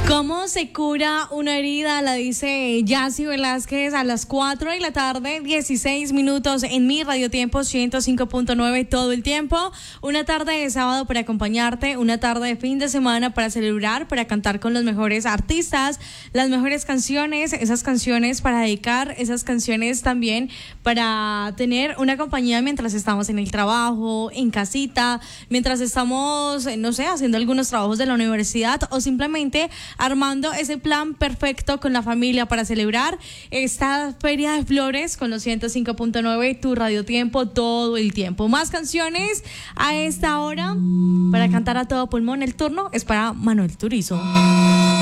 ¿Cómo se cura una herida? La dice Yacy Velázquez a las 4 de la tarde, 16 minutos en mi Radio Tiempo 105.9 todo el tiempo. Una tarde de sábado para acompañarte, una tarde de fin de semana para celebrar, para cantar con los mejores artistas, las mejores canciones, esas canciones para dedicar, esas canciones también para tener una compañía mientras estamos en el trabajo, en casita, mientras estamos, no sé, haciendo algunos trabajos de la universidad o simplemente armando ese plan perfecto con la familia para celebrar esta Feria de Flores con los 105.9, tu Radio Tiempo todo el tiempo. Más canciones a esta hora para cantar a todo pulmón. El turno es para Manuel Turizo.